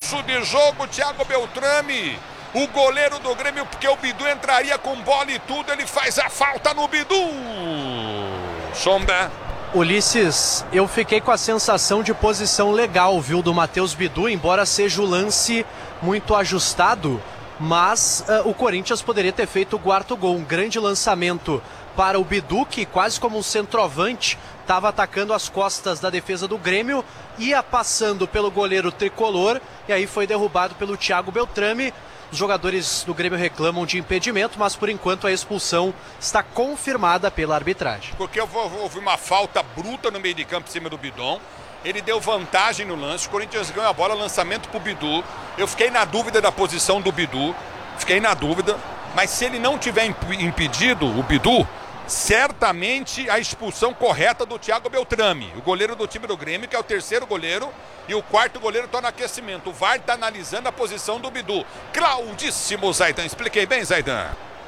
expulso de jogo Thiago Beltrame, o goleiro do Grêmio, porque o Bidu entraria com bola e tudo, ele faz a falta no Bidu. Sonda. Ulisses, eu fiquei com a sensação de posição legal, viu, do Matheus Bidu, embora seja o lance muito ajustado, mas o Corinthians poderia ter feito o quarto gol. Um grande lançamento para o Bidu, que quase como um centroavante estava atacando as costas da defesa do Grêmio, ia passando pelo goleiro tricolor e aí foi derrubado pelo Thiago Beltrame. Os jogadores do Grêmio reclamam de impedimento, mas por enquanto a expulsão está confirmada pela arbitragem. Porque houve uma falta bruta no meio de campo em cima do Bidon. Ele deu vantagem no lance, o Corinthians ganhou a bola, lançamento pro Bidu. Eu fiquei na dúvida da posição do Bidu, mas se ele não tiver impedido, o Bidu, certamente a expulsão correta do Thiago Beltrame, o goleiro do time do Grêmio, que é o terceiro goleiro, e o quarto goleiro está no aquecimento. O VAR está analisando a posição do Bidu. Claudíssimo, Zaidan. Expliquei bem, Zaidan?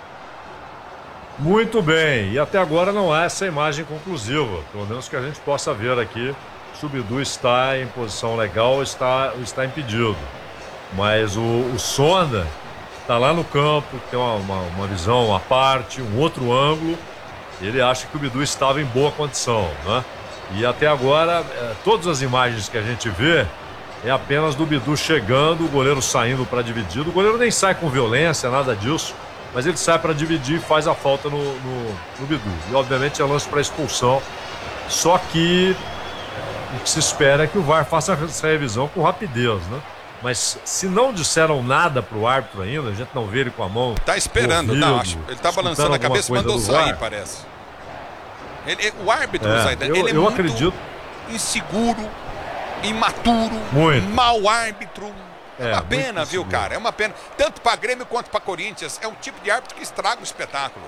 Muito bem, e até agora não há essa imagem conclusiva, pelo menos que a gente possa ver aqui se o Bidu está em posição legal ou está impedido. Mas o Sonda está lá no campo, tem uma visão à parte, um outro ângulo. Ele acha que o Bidu estava em boa condição, né? E até agora, todas as imagens que a gente vê é apenas do Bidu chegando, o goleiro saindo para dividir. O goleiro nem sai com violência, nada disso, mas ele sai para dividir e faz a falta no Bidu. E obviamente é lance para expulsão. Só que o que se espera é que o VAR faça essa revisão com rapidez, né? Mas se não disseram nada pro árbitro ainda, a gente não vê ele com a mão. Tá esperando, ouvido, não, acho. Ele tá balançando a cabeça e mandou sair, parece. O árbitro, Zaidan, ele é muito acredito. Inseguro, imaturo, mau árbitro. É uma pena, viu, cara? É uma pena. Tanto para Grêmio quanto para Corinthians. É um tipo de árbitro que estraga o espetáculo.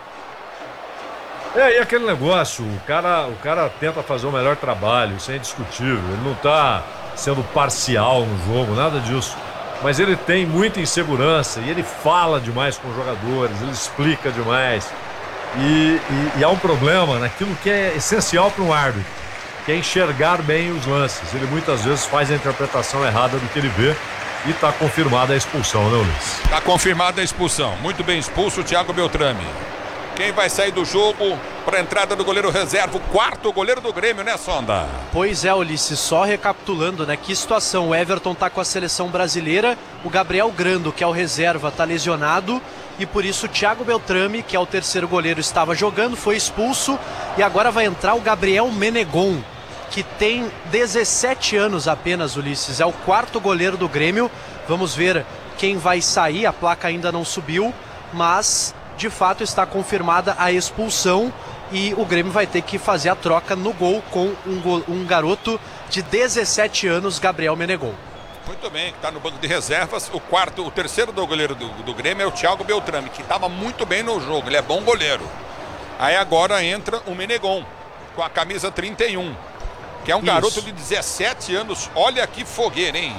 E aquele negócio, o cara tenta fazer o melhor trabalho, isso é indiscutível. Ele não tá sendo parcial no jogo, nada disso. Mas ele tem muita insegurança e ele fala demais com os jogadores, ele explica demais. E há um problema naquilo que é essencial para um árbitro, que é enxergar bem os lances. Ele muitas vezes faz a interpretação errada do que ele vê e está confirmada a expulsão, né, Luiz? Está confirmada a expulsão. Muito bem expulso o Thiago Beltrame. Quem vai sair do jogo para a entrada do goleiro reserva, o quarto goleiro do Grêmio, né, Sonda? Pois é, Ulisses, só recapitulando, né, que situação. O Everton tá com a seleção brasileira, o Gabriel Grando, que é o reserva, tá lesionado, e por isso o Thiago Beltrame, que é o terceiro goleiro, estava jogando, foi expulso, e agora vai entrar o Gabriel Menegon, que tem 17 anos apenas, Ulisses, é o quarto goleiro do Grêmio. Vamos ver quem vai sair, a placa ainda não subiu, mas de fato está confirmada a expulsão e o Grêmio vai ter que fazer a troca no gol com um garoto de 17 anos, Gabriel Menegon. Muito bem, que está no banco de reservas. O terceiro do goleiro do Grêmio é o Thiago Beltrame, que estava muito bem no jogo, ele é bom goleiro. Aí agora entra o Menegon, com a camisa 31, que é um garoto de 17 anos. Olha que fogueira, hein?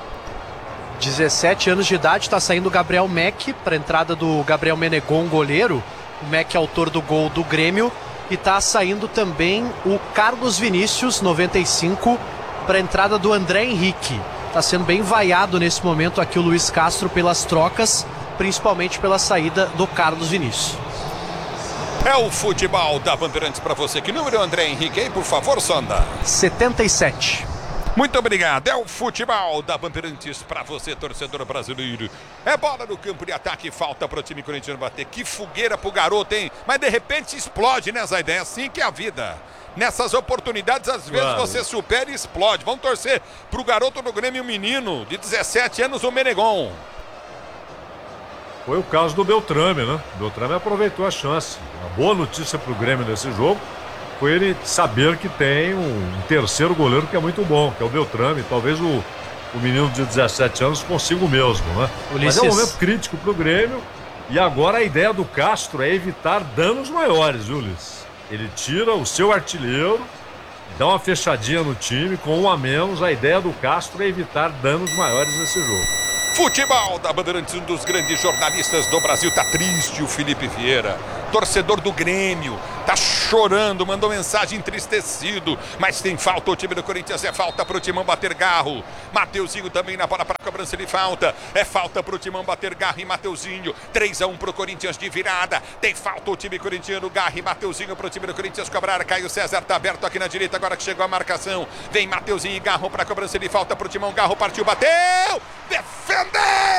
17 anos de idade, está saindo o Gabriel Mack para a entrada do Gabriel Menegon, goleiro. O Mack é autor do gol do Grêmio. E está saindo também o Carlos Vinícius, 95, para a entrada do André Henrique. Está sendo bem vaiado nesse momento aqui o Luiz Castro pelas trocas, principalmente pela saída do Carlos Vinícius. É o futebol da Bandeirantes para você. Que número é o André Henrique aí, por favor, Sonda? 77. Muito obrigado, é o futebol da Bandeirantes para você, torcedor brasileiro. É bola no campo de ataque, falta para o time corintiano bater. Que fogueira pro garoto, hein? Mas de repente explode, né, Zaidan? É assim que é a vida. Nessas oportunidades, às vezes você supera e explode. Vamos torcer pro garoto do Grêmio, menino de 17 anos, o Menegon. Foi o caso do Beltrame, né? O Beltrame aproveitou a chance. Uma boa notícia pro Grêmio nesse jogo foi ele saber que tem um terceiro goleiro que é muito bom, que é o Beltrame. Talvez o menino de 17 anos consiga o mesmo, né? Mas é um momento crítico pro Grêmio. E agora a ideia do Castro é evitar danos maiores, viu, Ulisses? Ele tira o seu artilheiro, dá uma fechadinha no time, com um a menos. A ideia do Castro é evitar danos maiores nesse jogo. Futebol da Bandeirantes, um dos grandes jornalistas do Brasil. Tá triste o Felipe Vieira, torcedor do Grêmio, tá chorando, mandou mensagem entristecido, mas tem falta, o time do Corinthians é falta pro Timão bater Garro. Mateuzinho também na bola para cobrança de falta, é falta pro Timão bater Garro e Mateuzinho. 3-1 pro Corinthians de virada, tem falta o time corintiano, Garro e Mateuzinho pro time do Corinthians cobrar. Caio César tá aberto aqui na direita, agora que chegou a marcação, vem Mateuzinho e Garro para cobrança de falta pro Timão. Garro partiu, bateu, defendeu,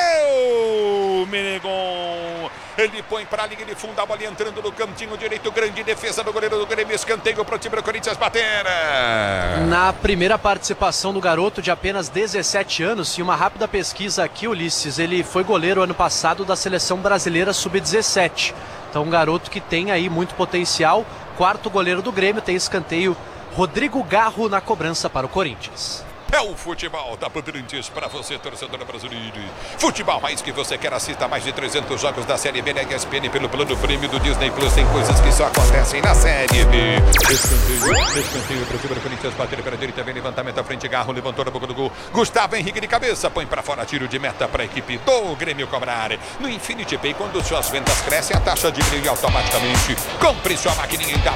Menegon, ele põe para a linha de fundo, a bola entrando no cantinho direito, grande defesa do goleiro do Grêmio, escanteio para o time do Corinthians bater. Na primeira participação do garoto de apenas 17 anos, e uma rápida pesquisa aqui, Ulisses, ele foi goleiro ano passado da seleção brasileira sub-17. Então um garoto que tem aí muito potencial, quarto goleiro do Grêmio, tem escanteio, Rodrigo Garro na cobrança para o Corinthians. É o futebol da Bandeirantes para você, torcedor brasileiro. Futebol mais que você quer, assista mais de 300 jogos da Série B na ESPN pelo plano prêmio do Disney Plus. Tem coisas que só acontecem na Série B. Escanteio para o time do Corinthians, bater pela direita, vem levantamento à frente, Garro levantou na boca do gol. Gustavo Henrique de cabeça, põe para fora, tiro de meta para a equipe do Grêmio cobrar. No Infinity Pay, quando suas vendas crescem, a taxa diminui automaticamente. Compre sua maquininha em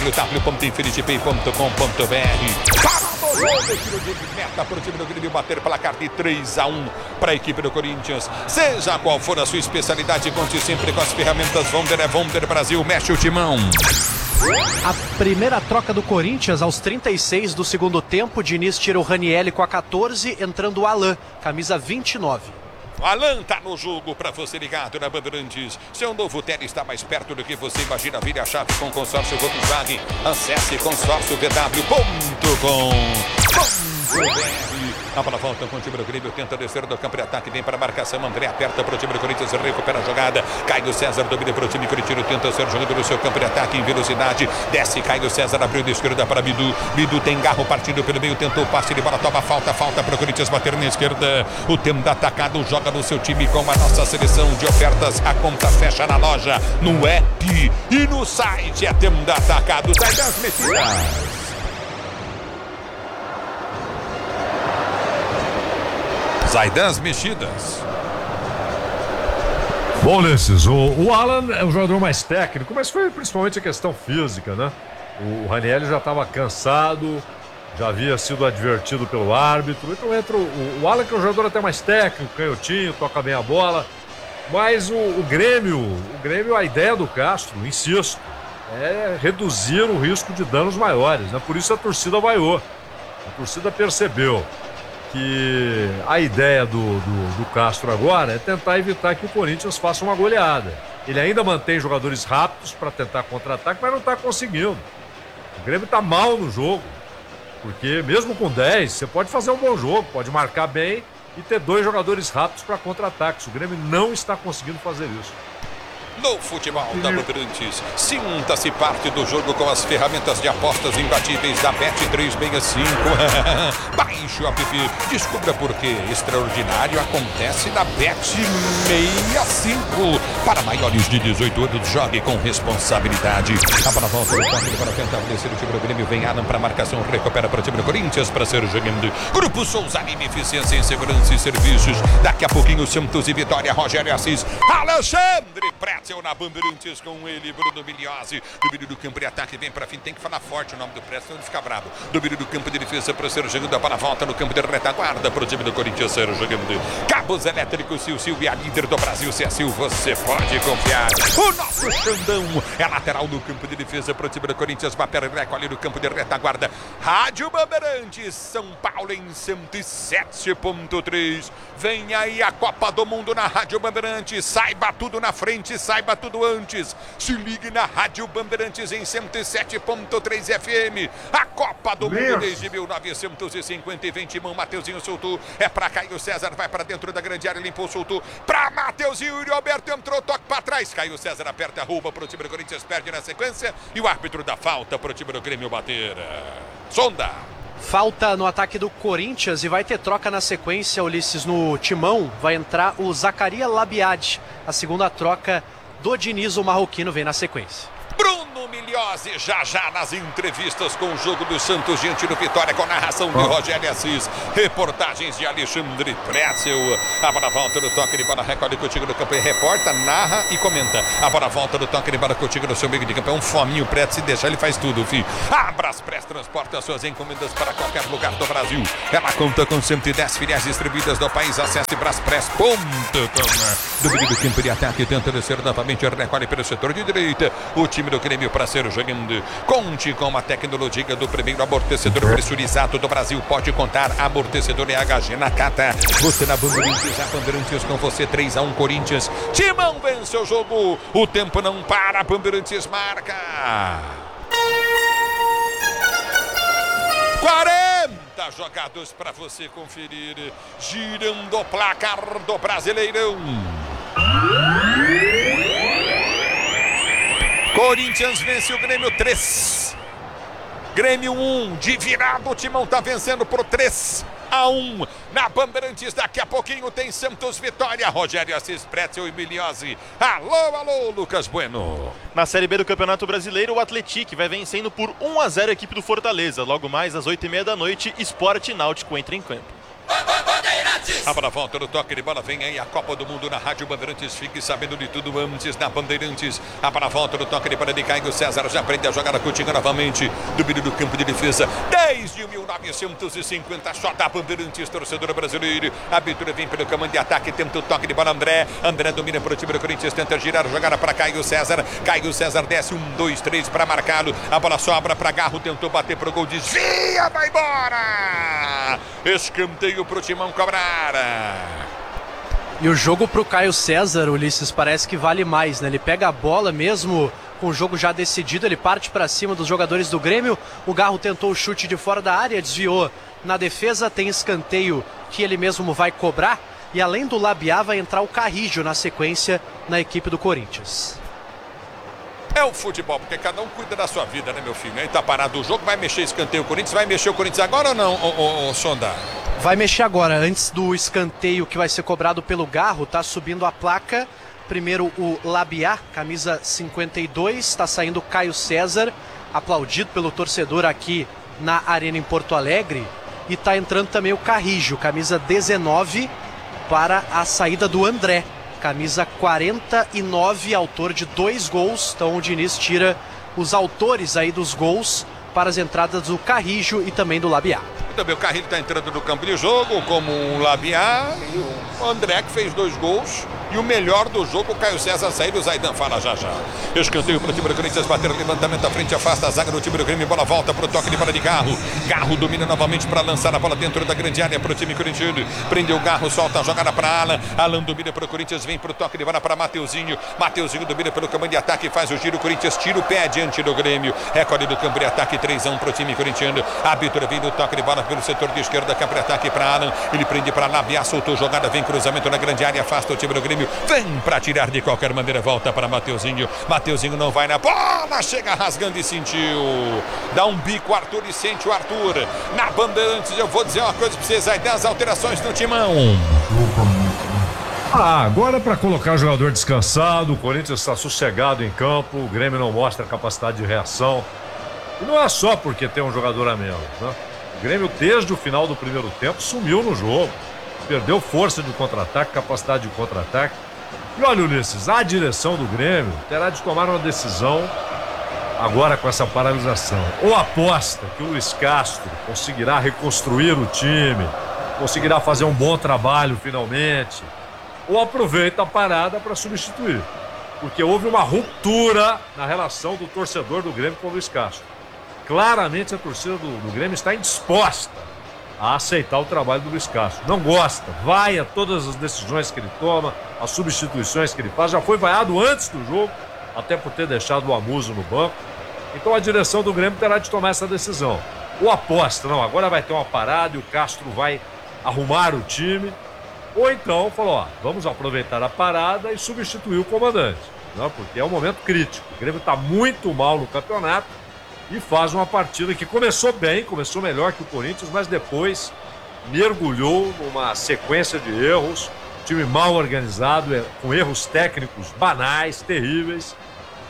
www.infinitypay.com.br. Para o jogo, tiro de meta para o time do Grêmio bater placar de 3-1 para a equipe do Corinthians. Seja qual for a sua especialidade, conte sempre com as ferramentas Vonder. É Vonder Brasil, mexe o timão. A primeira troca do Corinthians aos 36 do segundo tempo. Diniz tira o Ranieri com a 14, entrando o Alan, camisa 29. O Alan tá no jogo para você ligado na Bandeirantes. Seu novo tele está mais perto do que você imagina. Vire a chave com consórcio Volkswagen. Acesse consórciovw.com. A bola volta com o time do Grêmio, tenta descer do campo de ataque, vem para a marcação, André aperta para o time do Corinthians, recupera a jogada, Caio César domina para o time corintiano, tenta ser jogando no seu campo de ataque em velocidade, desce Caio César, abriu de esquerda para Bidu, Bidu tem Garro partindo pelo meio, tentou o passe de bola, toma falta para o Corinthians bater na esquerda. O tempo da atacado joga no seu time com a nossa seleção de ofertas, a conta fecha na loja, no app e no site. É tempo da atacado, sai das metidas. Zaidan mexidas. Bom, Ulisses, o Alan é o jogador mais técnico, mas foi principalmente a questão física, né? O Ranieri já estava cansado, já havia sido advertido pelo árbitro, então entra o Alan, que é um jogador até mais técnico, canhotinho, toca bem a bola, mas o Grêmio, a ideia do Castro, insisto, é reduzir o risco de danos maiores, né? Por isso a torcida vaiou, a torcida percebeu que a ideia do Castro agora é tentar evitar que o Corinthians faça uma goleada. Ele ainda mantém jogadores rápidos para tentar contra-ataque, mas não está conseguindo. O Grêmio está mal no jogo, porque mesmo com 10, você pode fazer um bom jogo, pode marcar bem e ter 2 jogadores rápidos para contra-ataques. O Grêmio não está conseguindo fazer isso. No futebol da Bandeirantes, sinta-se parte do jogo com as ferramentas de apostas imbatíveis da Bet365. Baixe o app, descubra por que extraordinário acontece na Bet65. Para maiores de 18 anos, jogue com responsabilidade. A bola volta no toque para tentar descer o time do Grêmio. Vem Alan para a marcação, recupera para o time do Corinthians para ser jogando. Grupo Souza Lima, eficiência em segurança e serviços. Daqui a pouquinho, Santos e Vitória, Rogério Assis, Alexandre Pretzel na Bandeirantes com ele, Bruno Miliose. Domínio do campo de ataque, vem para fim, tem que falar forte o nome do Pretzel, senão ele fica bravo. Domínio do campo de defesa para ser jogando, a bola volta no campo de retaguarda para o time do Corinthians ser jogando. Cabos elétricos Sil e a líder do Brasil, Sil, você pode confiar. O nosso Xandão é lateral no campo de defesa para o time do Corinthians, bater reco ali no campo de retaguarda. Rádio Bandeirantes, São Paulo em 107.3. Vem aí a Copa do Mundo na Rádio Bandeirantes, saiba tudo na frente, saiba tudo antes. Se ligue na Rádio Bandeirantes em 107.3 FM. A Copa do Mundo desde 1950 e 20 mão. Mateuzinho soltou, é para Caio César, vai para dentro da grande área, limpou, soltou para Mateuzinho, e Roberto entrou, toque para trás. Caio César aperta, rouba para o time do Corinthians, perde na sequência e o árbitro dá falta para o time do Grêmio bater. Sonda. Falta no ataque do Corinthians e vai ter troca na sequência, Ulisses. No timão vai entrar o Zacarias Labiade. A segunda troca do Diniz, o marroquino, vem na sequência. Bruno Miliose Miliose, já nas entrevistas com o jogo do Santos diante do Vitória, com narração de Rogério Assis, reportagens de Alexandre Pretzel. A bola volta do toque de bola, recolhe contigo no campo e reporta, narra e comenta. A bola volta do toque de bola contigo no seu meio de campo. É um fominho, Pretzel, se deixar ele faz tudo, filho. A Braspress transporta suas encomendas para qualquer lugar do Brasil. Ela conta com 110 filiais distribuídas no país. Acesse braspress.com. Do campo de ataque, tenta descer novamente, recolhe pelo setor de direita. O time do Grêmio para ser jogando. Conte com a tecnologia do primeiro amortecedor pressurizado do Brasil. Pode contar, amortecedor HG Nakata. Você na Bandeirantes, a Bandeirantes com você, 3-1 Corinthians. Timão vence o jogo. O tempo não para, Bandeirantes marca. 40 jogados para você conferir. Girando o placar do Brasileirão. Corinthians vence o Grêmio 3. Grêmio 1, de virada o Timão tá vencendo por 3-1 na Bandeirantes. Daqui a pouquinho tem Santos Vitória. Rogério Assis, Pretzel e Miliose. Alô, Lucas Bueno. Na Série B do Campeonato Brasileiro, o Atlético vai vencendo por 1-0 a equipe do Fortaleza. Logo mais às 8h30 da noite, Sport e Náutico entra em campo. A bola volta no toque de bola, vem aí a Copa do Mundo na Rádio Bandeirantes, fique sabendo de tudo antes na Bandeirantes. A bola volta no toque de bola de Caio César, já aprende a jogar contigo novamente, do meio do campo de defesa, desde 1950, só da Bandeirantes, torcedor brasileiro. A abertura vem pelo comando de ataque, tenta o toque de bola, André domina para o time do Corinthians, tenta girar, jogada para Caio César desce, 1, 2, 3 para marcá-lo, a bola sobra para Garro, tentou bater pro gol, desvia, vai embora! Escanteio pro Timão cobrar. E o jogo pro Caio César, Ulisses, parece que vale mais, né? Ele pega a bola mesmo com o jogo já decidido, ele parte para cima dos jogadores do Grêmio. O Garro tentou o chute de fora da área, desviou na defesa, tem escanteio que ele mesmo vai cobrar. E além do Labiá, vai entrar o Carrijo na sequência na equipe do Corinthians. É o futebol, porque cada um cuida da sua vida, né, meu filho? Aí tá parado o jogo, vai mexer escanteio o Corinthians, vai mexer o Corinthians agora ou não, Sonda? Vai mexer agora, antes do escanteio que vai ser cobrado pelo Garro, tá subindo a placa. Primeiro o Labiá, camisa 52, está saindo Caio César, aplaudido pelo torcedor aqui na Arena em Porto Alegre. E tá entrando também o Carrijo, camisa 19, para a saída do André. Camisa 49, autor de 2 gols. Então o Diniz tira os autores aí dos gols para as entradas do Carrijo e também do Labiá. Também o Carrijo está entrando no campo de jogo, como o Labiá e o André, que fez 2 gols. E o melhor do jogo, o Caio César saído, o Zaidan fala já. Escanteio para o time do Corinthians, bater o levantamento à frente, afasta a zaga do time do Grêmio, bola volta para o toque de bola de Garro. Garro domina novamente para lançar a bola dentro da grande área para o time corintiano. Prendeu o Garro, solta a jogada para Alan. Alan domina para o Corinthians, vem para o toque de bola para Mateuzinho. Mateuzinho domina pelo comando de ataque, faz o giro, o Corinthians tira o pé diante do Grêmio. Recorde do campo de ataque, 3-1 para o time corintiano. A abertura vem do toque de bola pelo setor de esquerda, campo de ataque para Alan. Ele prende para Labiá, soltou jogada, vem cruzamento na grande área, afasta o time do Grêmio. Vem para tirar de qualquer maneira, volta para Mateuzinho. Mateuzinho não vai na bola, chega rasgando e sentiu. Dá um bico, Arthur, e sente o Arthur. Na Bandeirantes, eu vou dizer uma coisa para vocês aí, 10 alterações no Timão. Agora para colocar o jogador descansado, o Corinthians está sossegado em campo, o Grêmio não mostra capacidade de reação. E não é só porque tem um jogador a menos, né? O Grêmio, desde o final do primeiro tempo, sumiu no jogo. Perdeu força de contra-ataque, capacidade de contra-ataque. E olha, Ulisses, a direção do Grêmio terá de tomar uma decisão agora com essa paralisação. Ou aposta que o Luiz Castro conseguirá reconstruir o time, conseguirá fazer um bom trabalho finalmente, ou aproveita a parada para substituir. Porque houve uma ruptura na relação do torcedor do Grêmio com o Luiz Castro. Claramente a torcida do Grêmio está indisposta a aceitar o trabalho do Luiz Castro. Não gosta, vai a todas as decisões que ele toma, as substituições que ele faz. Já foi vaiado antes do jogo, até por ter deixado o Amuso no banco. Então a direção do Grêmio terá de tomar essa decisão. Ou aposta, não, agora vai ter uma parada e o Castro vai arrumar o time. Ou então falou, ó, vamos aproveitar a parada e substituir o comandante, né? Porque é um momento crítico. O Grêmio está muito mal no campeonato e faz uma partida que começou bem, começou melhor que o Corinthians, mas depois mergulhou numa sequência de erros, time mal organizado, com erros técnicos banais, terríveis,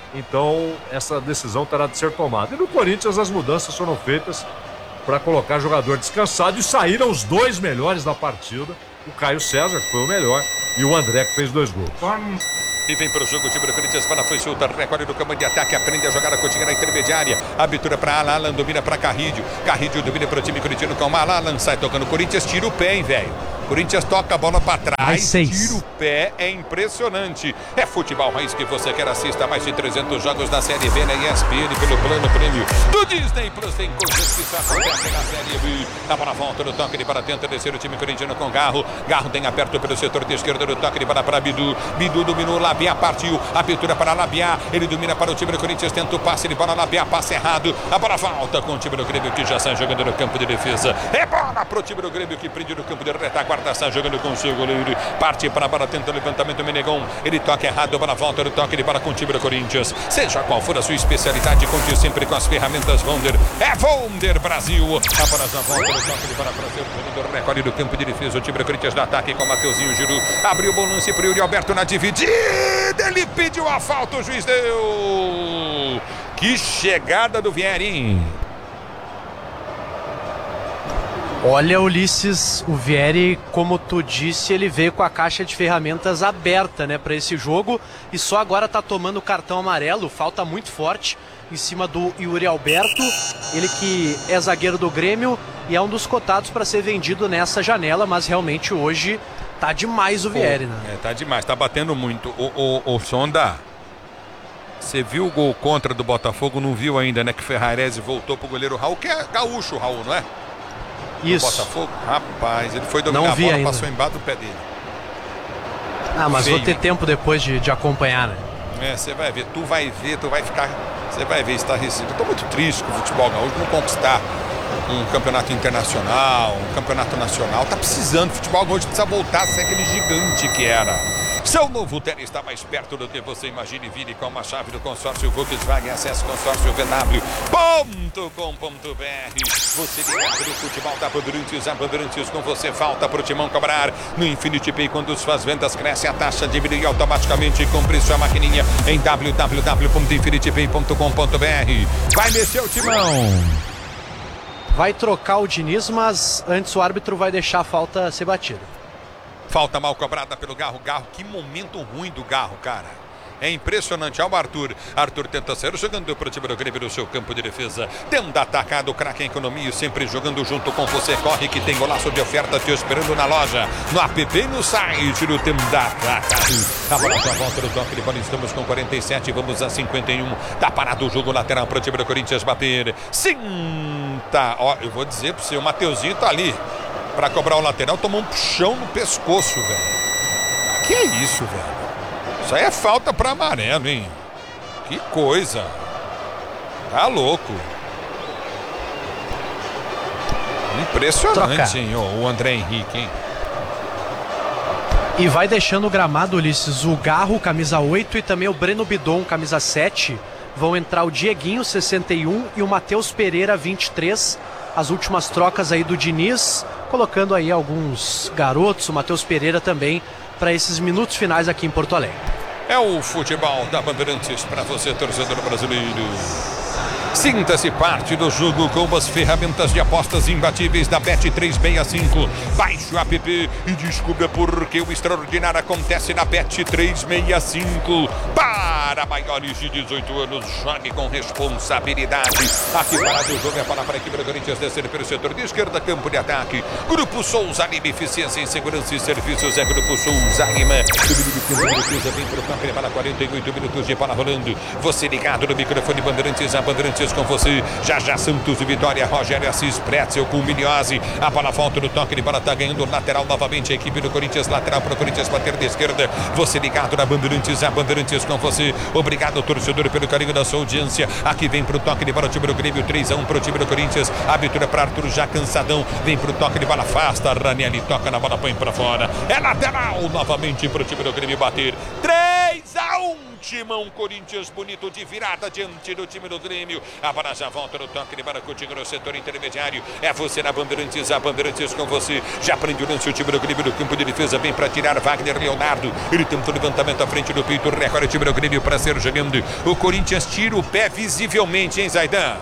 Então, essa decisão terá de ser tomada. E no Corinthians, as mudanças foram feitas para colocar jogador descansado e saíram os dois melhores da partida. O Caio César, que foi o melhor, e o André, que fez 2 gols. E vem para o jogo o time do Corinthians, para foi solta, recolhe do campo de ataque, aprende a jogar a cotinha na intermediária, abertura para Alan, domina para Carrídio domina para o time corintiano com Alan, sai tocando, o Corinthians tira o pé, hein, velho. Corinthians toca a bola para trás, tira o pé, é impressionante. É futebol raiz que você quer, assista mais de 300 jogos da Série B na ESPN pelo plano prêmio do Disney Plus. Tem coisas que só acontecem na Série B. A bola volta no toque de para tenta descer o time corintiano com Garro tem aberto pelo setor de esquerda no toque de para Bidu dominou, Labiá partiu, abertura para Labiá, ele domina para o time do Corinthians, tenta o passe de bola, Labiá, passe errado, a bola volta com o time do Grêmio que já sai jogando no campo de defesa. É bola para o time do Grêmio que prende no campo de retaguarda. Está jogando com o seu goleiro, parte para a bola, tenta o levantamento, Menegon, ele toca errado, a bola volta no toque de bola com o time do Corinthians. Seja qual for a sua especialidade, conte sempre com as ferramentas Wonder. É Wonder Brasil. A bola já volta no toque de bola para ser o recorde do campo de defesa. O time do Corinthians no ataque com o Mateuzinho Giru, abriu o bom lance para o Yuri Alberto na dividida, ele pediu a falta, o juiz deu. Que chegada do Vieri. Olha, Ulisses, o Vieri, como tu disse, ele veio com a caixa de ferramentas aberta, né, para esse jogo e só agora tá tomando cartão amarelo, falta muito forte em cima do Yuri Alberto, ele que é zagueiro do Grêmio e é um dos cotados para ser vendido nessa janela, mas realmente hoje tá demais o Vieri, né? É, tá demais, tá batendo muito. O Sonda, você viu o gol contra do Botafogo, não viu ainda, né, que Ferrarese voltou pro goleiro Raul, que é gaúcho, Raul, não é? Isso. Botafogo, rapaz, ele foi dominar a bola, ainda passou embaixo do pé dele. Ah, mas feio, vou ter tempo depois de acompanhar, né? É, você vai ver, tu vai ficar, você vai ver, estarrecido. Eu tô muito triste com o futebol gaúcho não conquistar um campeonato internacional, um campeonato nacional. Tá precisando, o futebol gaúcho precisa voltar a ser aquele gigante que era. Seu novo Tele está mais perto do que você imagina e vire com uma chave do consórcio Volkswagen. Acesse consórciovw.com.br. Você ligado no futebol da Bandeirantes, a Bandeirantes com você, falta pro Timão cobrar. No Infinity Pay, quando suas vendas crescem, a taxa diminui automaticamente. Compre sua maquininha em www.infinitypay.com.br. Vai mexer o Timão. Vai trocar o Diniz, mas antes o árbitro vai deixar a falta ser batida. Falta mal cobrada pelo Garro. Que momento ruim do Garro, cara. É impressionante. Olha o Arthur. Arthur tenta sair jogando para o time do Grêmio no seu campo de defesa. Tendo atacado o craque em economia, sempre jogando junto com você. Corre que tem golaço de oferta te esperando na loja, no app e no site do Tenda Atacado. A bola com a volta do toque de bola. Estamos com 47, vamos a 51. Tá parado o jogo lateral para o time do Corinthians bater. Sim, tá. Ó, eu vou dizer para você, o Mateuzinho tá ali para cobrar o lateral, tomou um puxão no pescoço, velho. Que é isso, velho? Isso aí é falta para amarelo, hein? Que coisa. Tá louco. Impressionante, hein? O André Henrique, hein? E vai deixando o gramado, Ulisses, o Garro, camisa 8, e também o Breno Bidon, camisa 7. Vão entrar o Dieguinho, 61, e o Matheus Pereira, 23. As últimas trocas aí do Diniz, colocando aí alguns garotos, o Matheus Pereira também, para esses minutos finais aqui em Porto Alegre. É o futebol da Bandeirantes para você, torcedor brasileiro. Sinta-se parte do jogo com as ferramentas de apostas imbatíveis da Bet365. Baixe o app e descubra por que o extraordinário acontece na Bet365. Para maiores de 18 anos, jogue com responsabilidade. Aqui parado o jogo é para a equipe do Corinthians descer pelo setor de esquerda, campo de ataque. Grupo Souza Lima, eficiência em segurança e serviços. É Grupo Souza Lima. Vem para o campo para 48 minutos de bola rolando. Você ligado no microfone Bandeirantes, a Bandeirantes com você. Já Santos e Vitória, Rogério Assis, Pretzel com Miliose. A bola volta no toque de bola, tá ganhando lateral novamente a equipe do Corinthians, lateral para o Corinthians bater de esquerda. Você ligado na Bandeirantes, a Bandeirantes com você. Obrigado, torcedor, pelo carinho da sua audiência. Aqui vem pro toque de bola o time do Grêmio, 3-1 pro time do Corinthians. Abertura para Arthur, já cansadão. Vem pro toque de bola, afasta. Ranieri toca na bola, põe para fora. É lateral novamente pro time do Grêmio bater. 3-1. Timão, Corinthians, bonito de virada diante do time do Grêmio. A bola já volta no toque de bola contigo no setor intermediário. É você na Bandeirantes, a Bandeirantes com você. Já prende o lance o time do Grêmio do campo de defesa. Vem para tirar Wagner Leonardo. Ele tenta o levantamento à frente do peito. Recolhe o time do Grêmio para ser jogando. O Corinthians tira o pé visivelmente, hein, Zaidan?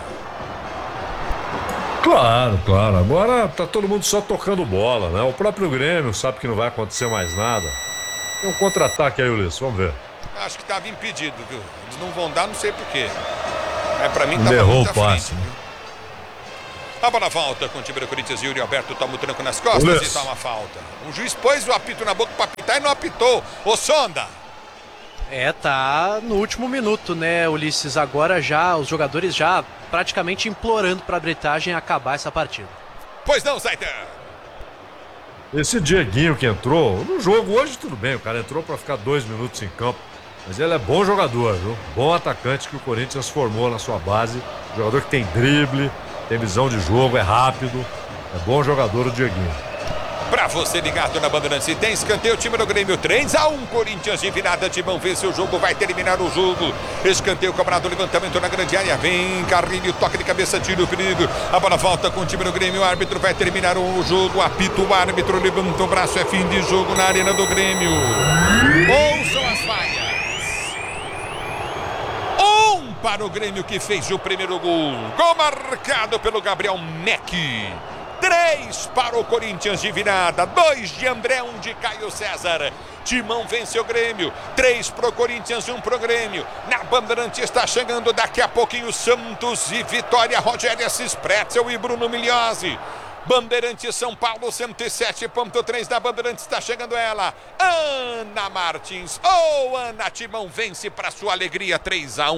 Claro, claro. Agora tá todo mundo só tocando bola, né? O próprio Grêmio sabe que não vai acontecer mais nada. Tem um contra-ataque aí, Ulisses. Vamos ver. Acho que estava impedido, viu? Eles não vão dar, não sei porquê. Mas pra mim tava Errou muito o passe. frente, a bola volta com o time do Corinthians. Yuri Alberto toma o tranco nas costas Ulisses. e toma a falta. O juiz pôs o apito na boca pra apitar e não apitou. Ô, Sonda! Tá no último minuto, né, Ulisses? Agora já, os jogadores já praticamente implorando pra arbitragem acabar essa partida. Pois não, Zaidan! Esse Dieguinho que entrou, no jogo hoje tudo bem, o cara entrou pra ficar 2 minutos em campo. Mas ele é bom jogador, viu? Bom atacante que o Corinthians formou na sua base. Jogador que tem drible, tem visão de jogo, é rápido. É bom jogador o Dieguinho. Pra você ligado na Bandeirantes, tem escanteio, o time do Grêmio 3-1, Corinthians de virada, Timão vence o jogo, vai terminar o jogo. Escanteio cobrado, levantamento na grande área, vem Carlinho, toque de cabeça, tira o perigo. A bola volta com o time do Grêmio, o árbitro vai terminar o jogo, apita o árbitro, levanta o braço, é fim de jogo na arena do Grêmio. Ouçam as vaias. Para o Grêmio que fez o primeiro gol. Gol marcado pelo Gabriel Meck. 3 para o Corinthians de virada. 2 de André, 1 de Caio César. Timão vence o Grêmio. 3 pro Corinthians, 1 pro Grêmio. Na Bandeirante está chegando daqui a pouquinho Santos e Vitória. Rogério Assis Pretzel e Bruno Migliozzi. Bandeirantes São Paulo 107.3 da Bandeirantes, está chegando ela, Ana Martins. Ana, Timão vence para sua alegria 3-1.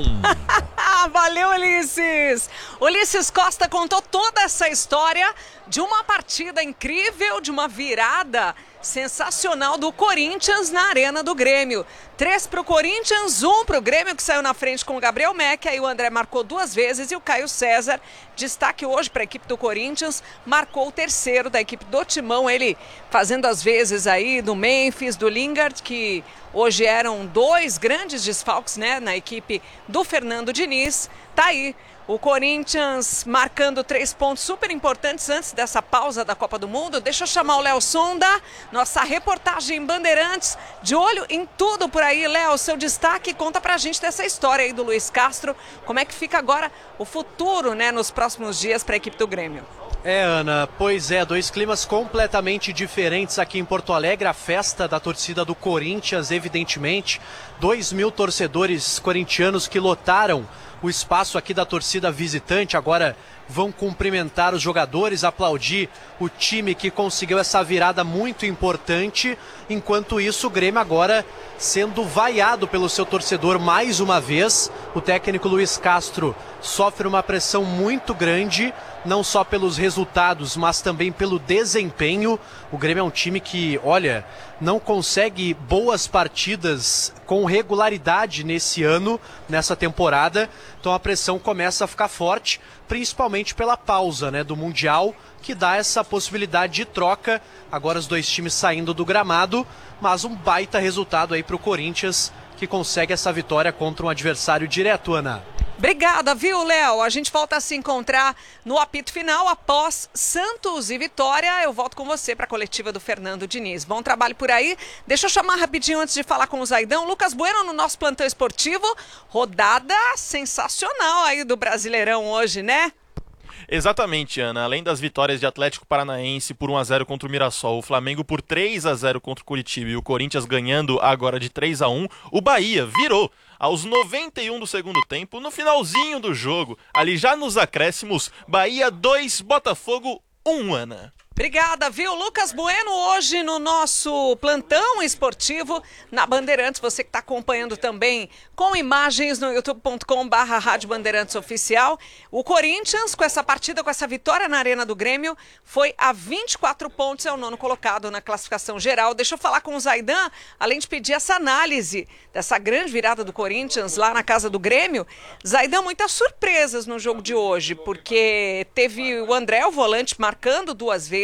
Valeu, Ulisses. Ulisses Costa contou toda essa história de uma partida incrível, de uma virada sensacional do Corinthians na Arena do Grêmio. 3 pro Corinthians, 1 pro Grêmio, que saiu na frente com o Gabriel Meck. Aí o André marcou 2 vezes e o Caio César, destaque hoje para a equipe do Corinthians, marcou o terceiro da equipe do Timão. Ele fazendo as vezes aí do Memphis, do Lingard, que hoje eram 2 grandes desfalques, né, na equipe do Fernando Diniz. Tá aí o Corinthians marcando 3 pontos super importantes antes dessa pausa da Copa do Mundo. Deixa eu chamar o Léo Sonda, nossa reportagem Bandeirantes, de olho em tudo por aí. Léo, seu destaque, conta pra gente dessa história aí do Luiz Castro. Como é que fica agora o futuro, né, nos próximos dias para a equipe do Grêmio? Ana, pois é, 2 climas completamente diferentes aqui em Porto Alegre. A festa da torcida do Corinthians, evidentemente. 2.000 torcedores corintianos que lotaram o espaço aqui da torcida visitante. Agora vão cumprimentar os jogadores, aplaudir o time que conseguiu essa virada muito importante. Enquanto isso, o Grêmio agora sendo vaiado pelo seu torcedor mais uma vez. O técnico Luiz Castro sofre uma pressão muito grande, não só pelos resultados, mas também pelo desempenho. O Grêmio é um time que, olha, não consegue boas partidas com regularidade nesse ano, nessa temporada. Então a pressão começa a ficar forte, principalmente pela pausa, né, do Mundial, que dá essa possibilidade de troca. Agora os 2 times saindo do gramado, mas um baita resultado aí para o Corinthians, que consegue essa vitória contra um adversário direto, Ana. Obrigada, viu, Léo? A gente volta a se encontrar no apito final após Santos e Vitória. Eu volto com você para a coletiva do Fernando Diniz. Bom trabalho por aí. Deixa eu chamar rapidinho antes de falar com o Zaidão. Lucas Bueno no nosso plantão esportivo. Rodada sensacional aí do Brasileirão hoje, né? Exatamente, Ana. Além das vitórias de Atlético Paranaense por 1-0 contra o Mirassol, o Flamengo por 3-0 contra o Curitiba e o Corinthians ganhando agora de 3-1, o Bahia virou aos 91 do segundo tempo, no finalzinho do jogo, ali já nos acréscimos, Bahia 2, Botafogo 1, Ana. Obrigada, viu? Lucas Bueno hoje no nosso plantão esportivo na Bandeirantes. Você que está acompanhando também com imagens no youtube.com/Rádio Bandeirantes Oficial. O Corinthians, com essa partida, com essa vitória na Arena do Grêmio, foi a 24 pontos, é o 9º colocado na classificação geral. Deixa eu falar com o Zaidan, além de pedir essa análise dessa grande virada do Corinthians lá na casa do Grêmio. Zaidan, muitas surpresas no jogo de hoje, porque teve o André, o volante, marcando 2 vezes.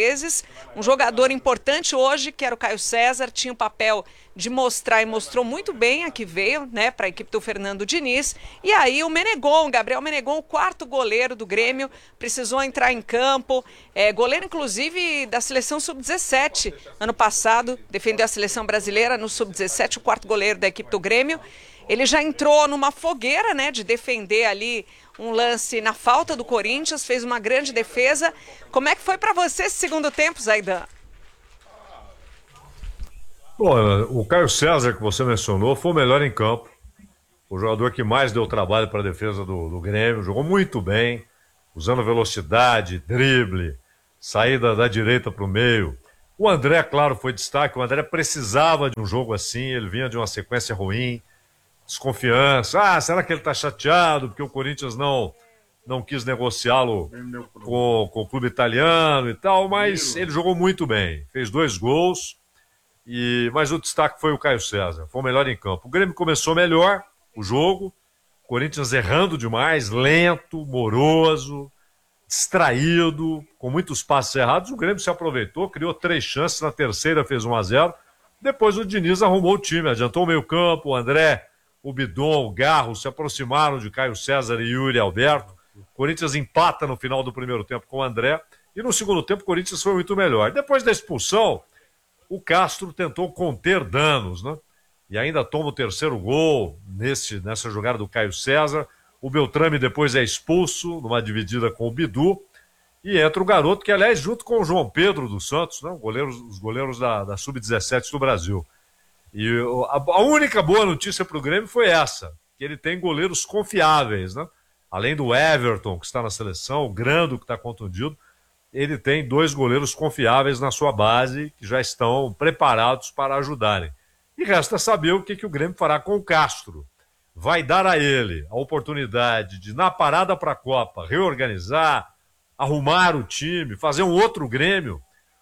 vezes. Um jogador importante hoje, que era o Caio César, tinha o papel de mostrar e mostrou muito bem a que veio, né, para a equipe do Fernando Diniz. E aí o Menegon, Gabriel Menegon, o quarto goleiro do Grêmio, precisou entrar em campo. Goleiro, inclusive, da seleção sub-17. Ano passado, defendeu a seleção brasileira no sub-17, o quarto goleiro da equipe do Grêmio. Ele já entrou numa fogueira, né, de defender ali um lance na falta do Corinthians, fez uma grande defesa. Como é que foi para você esse segundo tempo, Zaidan? Bom, o Caio César, que você mencionou, foi o melhor em campo. O jogador que mais deu trabalho para a defesa do Grêmio. Jogou muito bem, usando velocidade, drible, saída da direita para o meio. O André, claro, foi destaque. O André precisava de um jogo assim, ele vinha de uma sequência ruim, desconfiança. Será que ele está chateado porque o Corinthians não quis negociá-lo com o clube italiano e tal, mas ele jogou muito bem. Fez 2 gols. Mas o destaque foi o Caio César, foi o melhor em campo. O Grêmio começou melhor o jogo, o Corinthians errando demais, lento, moroso, distraído, com muitos passos errados. O Grêmio se aproveitou, criou 3 chances, na terceira fez 1-0. Depois o Diniz arrumou o time, adiantou o meio campo, o André, o Bidon, o Garro se aproximaram de Caio César e Yuri Alberto. O Corinthians empata no final do primeiro tempo com o André, e no segundo tempo o Corinthians foi muito melhor. Depois da expulsão, o Castro tentou conter danos, né? E ainda toma o terceiro gol nessa jogada do Caio César. O Beltrame depois é expulso numa dividida com o Bidu. E entra o garoto que, aliás, junto com o João Pedro dos Santos, né? Os goleiros da Sub-17 do Brasil. E a única boa notícia para o Grêmio foi essa, que ele tem goleiros confiáveis, né? Além do Everton, que está na seleção, o Grando, que está contundido, ele tem 2 goleiros confiáveis na sua base, que já estão preparados para ajudarem. E resta saber o que o Grêmio fará com o Castro. Vai dar a ele a oportunidade de, na parada para a Copa, reorganizar, arrumar o time, fazer um outro Grêmio,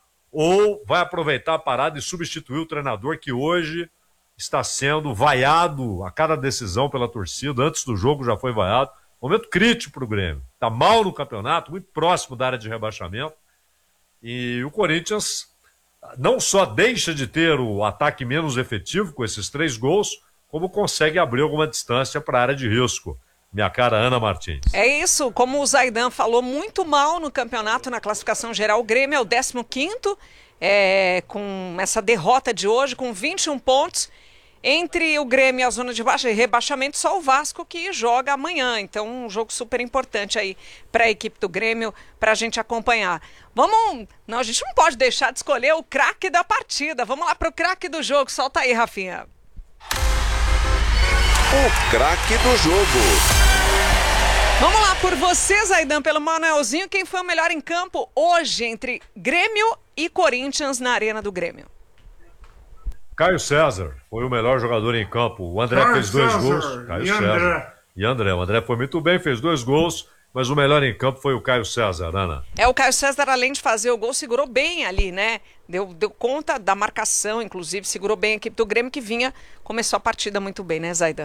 ou vai aproveitar a parada e substituir o treinador que hoje está sendo vaiado a cada decisão pela torcida. Antes do jogo já foi vaiado. Momento crítico para o Grêmio. Está mal no campeonato, muito próximo da área de rebaixamento. E o Corinthians não só deixa de ter o ataque menos efetivo com esses 3 gols, como consegue abrir alguma distância para a área de risco. Minha cara Ana Martins. É isso, como o Zaidan falou, muito mal no campeonato, na classificação geral. O Grêmio é o 15º, com essa derrota de hoje, com 21 pontos. Entre o Grêmio e a zona de rebaixamento, só o Vasco que joga amanhã. Então, um jogo super importante aí para a equipe do Grêmio, para a gente acompanhar. Não, a gente não pode deixar de escolher o craque da partida. Vamos lá para o craque do jogo. Solta aí, Rafinha. O craque do jogo. Vamos lá, por você, Zaidan, pelo Manuelzinho. Quem foi o melhor em campo hoje entre Grêmio e Corinthians na Arena do Grêmio? Caio César foi o melhor jogador em campo. O André fez 2 gols. Caio César. E André. O André foi muito bem, fez 2 gols, mas o melhor em campo foi o Caio César, Ana. O Caio César, além de fazer o gol, segurou bem ali, né? Deu conta da marcação, inclusive, segurou bem a equipe do Grêmio, que começou a partida muito bem, né, Zaidan?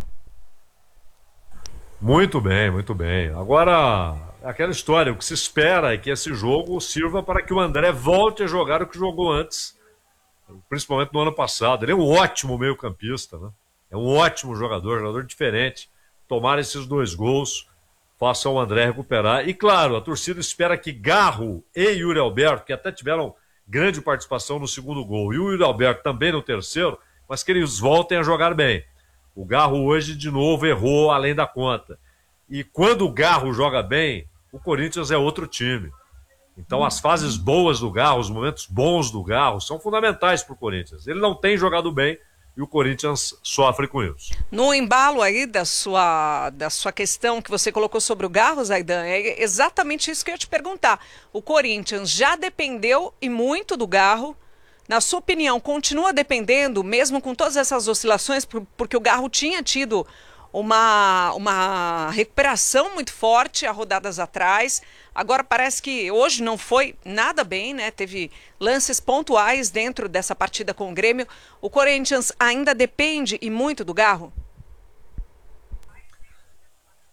Muito bem, muito bem. Agora, aquela história, o que se espera é que esse jogo sirva para que o André volte a jogar o que jogou antes, principalmente no ano passado. Ele é um ótimo meio-campista, né? É um ótimo jogador diferente. Tomar esses 2 gols, faça o André recuperar. E claro, a torcida espera que Garro e Yuri Alberto, que até tiveram grande participação no segundo gol, e o Yuri Alberto também no terceiro, mas que eles voltem a jogar bem. O Garro hoje, de novo, errou além da conta. E quando o Garro joga bem, o Corinthians é outro time. Então as fases boas do Garro, os momentos bons do Garro são fundamentais para o Corinthians. Ele não tem jogado bem e o Corinthians sofre com isso. No embalo aí da sua questão que você colocou sobre o Garro, Zaidan, é exatamente isso que eu ia te perguntar. O Corinthians já dependeu e muito do Garro. Na sua opinião, continua dependendo, mesmo com todas essas oscilações, porque o Garro tinha tido uma recuperação muito forte há rodadas atrás. Agora parece que hoje não foi nada bem, né? Teve lances pontuais dentro dessa partida com o Grêmio. O Corinthians ainda depende e muito do Garro?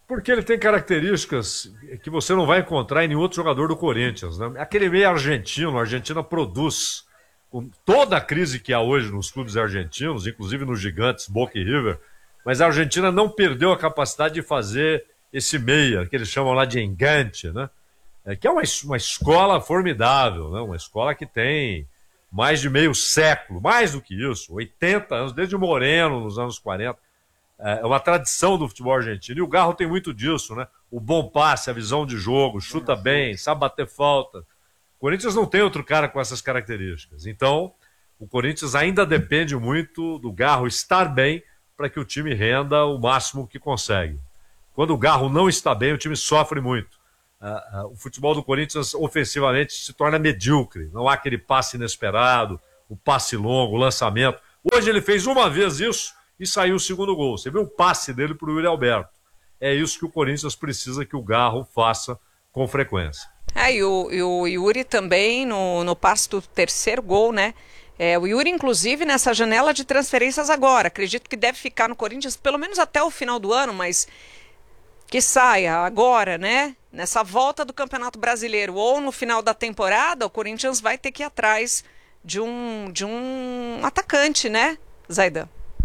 Porque ele tem características que você não vai encontrar em nenhum outro jogador do Corinthians, né? Aquele meio argentino, a Argentina produz, com toda a crise que há hoje nos clubes argentinos, inclusive nos gigantes Boca e River, mas a Argentina não perdeu a capacidade de fazer esse meia, que eles chamam lá de engante, né? Que é uma escola formidável, né? Uma escola que tem mais de meio século, mais do que isso, 80 anos, desde o Moreno, nos anos 40. É uma tradição do futebol argentino. E o Garro tem muito disso, né? O bom passe, a visão de jogo, chuta bem, sabe bater falta. O Corinthians não tem outro cara com essas características. Então, o Corinthians ainda depende muito do Garro estar bem para que o time renda o máximo que consegue. Quando o Garro não está bem, o time sofre muito. O futebol do Corinthians ofensivamente se torna medíocre. Não há aquele passe inesperado, o passe longo, o lançamento. Hoje ele fez uma vez isso e saiu o segundo gol. Você viu o passe dele para o Yuri Alberto. É isso que o Corinthians precisa que o Garro faça com frequência. E o Yuri também no passe do terceiro gol, né? O Yuri, inclusive, nessa janela de transferências agora. Acredito que deve ficar no Corinthians pelo menos até o final do ano, mas que saia agora, né? Nessa volta do Campeonato Brasileiro ou no final da temporada, o Corinthians vai ter que ir atrás de um atacante, né, Zaidan?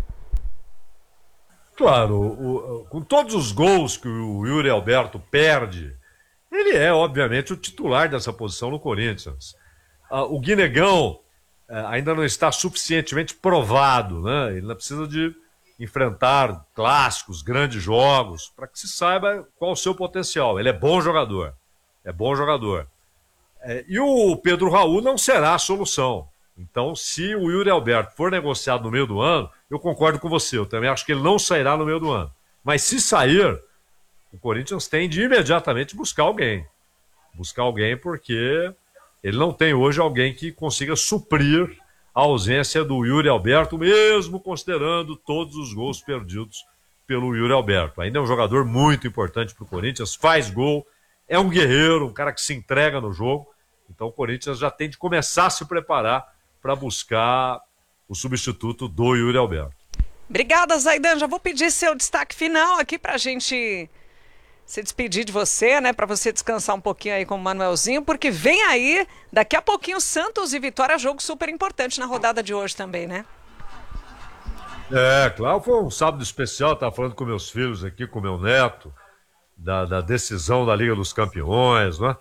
Claro, com todos os gols que o Yuri Alberto perde, ele é, obviamente, o titular dessa posição no Corinthians. O Guinegão ainda não está suficientemente provado, né? Ele ainda precisa de enfrentar clássicos, grandes jogos, para que se saiba qual o seu potencial. Ele é bom jogador, e o Pedro Raul não será a solução. Então, se o Yuri Alberto for negociado no meio do ano, eu concordo com você, eu também acho que ele não sairá no meio do ano. Mas se sair, o Corinthians tem de imediatamente buscar alguém. Buscar alguém porque ele não tem hoje alguém que consiga suprir a ausência do Yuri Alberto, mesmo considerando todos os gols perdidos pelo Yuri Alberto. Ainda é um jogador muito importante para o Corinthians, faz gol, é um guerreiro, um cara que se entrega no jogo. Então o Corinthians já tem de começar a se preparar para buscar o substituto do Yuri Alberto. Obrigada, Zaidan. Já vou pedir seu destaque final aqui para a gente se despedir de você, né? Para você descansar um pouquinho aí com o Manuelzinho, porque vem aí, daqui a pouquinho, Santos e Vitória, jogo super importante na rodada de hoje também, né? Claro, foi um sábado especial, estava falando com meus filhos aqui, com meu neto, da decisão da Liga dos Campeões, né?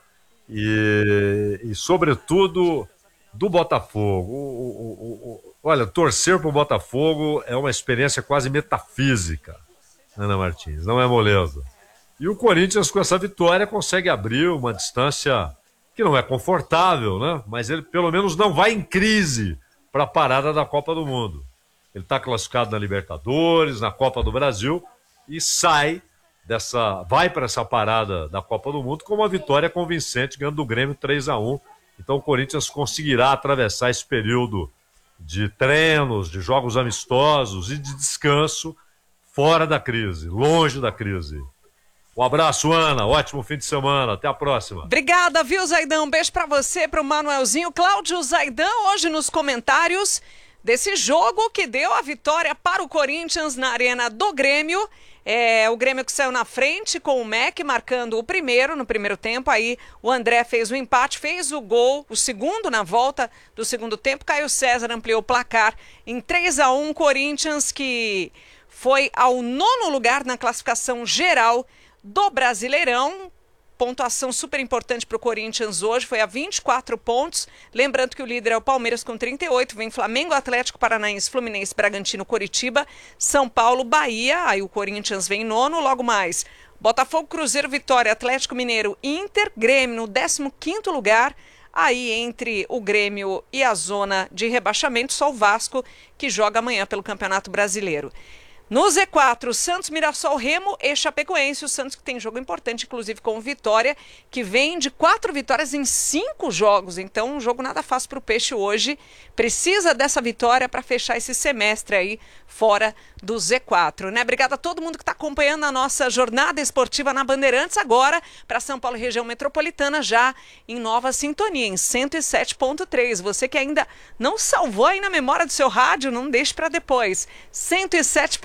E sobretudo, do Botafogo. Olha, torcer para o Botafogo é uma experiência quase metafísica, Ana Martins, não é moleza. E o Corinthians, com essa vitória, consegue abrir uma distância que não é confortável, né? Mas ele pelo menos não vai em crise para a parada da Copa do Mundo. Ele está classificado na Libertadores, na Copa do Brasil e vai para essa parada da Copa do Mundo com uma vitória convincente, ganhando do Grêmio 3-1. Então o Corinthians conseguirá atravessar esse período de treinos, de jogos amistosos e de descanso fora da crise, longe da crise. Um abraço, Ana. Ótimo fim de semana. Até a próxima. Obrigada, viu, Zaidan? Um beijo pra você, pro Manuelzinho. Cláudio Zaidan, hoje nos comentários desse jogo que deu a vitória para o Corinthians na Arena do Grêmio. O Grêmio que saiu na frente com o MEC marcando o primeiro no primeiro tempo. Aí o André fez o empate, fez o gol, o segundo na volta do segundo tempo. Caio César ampliou o placar em 3-1. Corinthians que foi ao 9º lugar na classificação geral do Brasileirão. Pontuação super importante para o Corinthians hoje, foi a 24 pontos. Lembrando que o líder é o Palmeiras com 38, vem Flamengo, Atlético Paranaense, Fluminense, Bragantino, Coritiba, São Paulo, Bahia. Aí o Corinthians vem em 9º, logo mais Botafogo, Cruzeiro, Vitória, Atlético Mineiro, Inter, Grêmio no 15º lugar. Aí entre o Grêmio e a zona de rebaixamento, só o Vasco que joga amanhã pelo Campeonato Brasileiro. No Z4, Santos, Mirassol, Remo e Chapecoense. O Santos que tem jogo importante, inclusive com o Vitória, que vem de 4 vitórias em 5 jogos. Então, um jogo nada fácil para o Peixe hoje. Precisa dessa vitória para fechar esse semestre aí fora do Z4, né? Obrigada a todo mundo que está acompanhando a nossa jornada esportiva na Bandeirantes agora para São Paulo e região metropolitana, já em nova sintonia, em 107.3. Você que ainda não salvou aí na memória do seu rádio, não deixe para depois. 107.3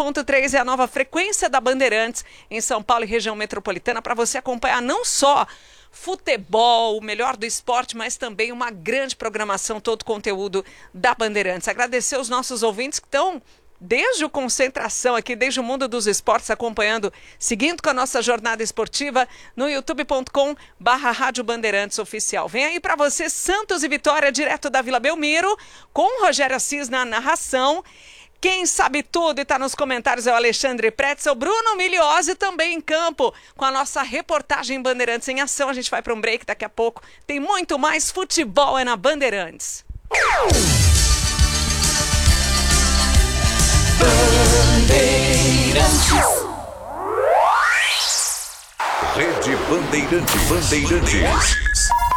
91.3 é a nova frequência da Bandeirantes em São Paulo e região metropolitana para você acompanhar não só futebol, o melhor do esporte, mas também uma grande programação, todo o conteúdo da Bandeirantes. Agradecer os nossos ouvintes que estão desde o Concentração aqui, desde o mundo dos esportes, acompanhando, seguindo com a nossa jornada esportiva no youtube.com/Rádio Bandeirantes Oficial. Vem aí para você Santos e Vitória, direto da Vila Belmiro, com Rogério Assis na narração. Quem sabe tudo e está nos comentários é o Alexandre Pretzel, Bruno Miliose também em campo, com a nossa reportagem Bandeirantes em Ação. A gente vai para um break daqui a pouco. Tem muito mais futebol é na Bandeirantes. Rede Bandeirantes.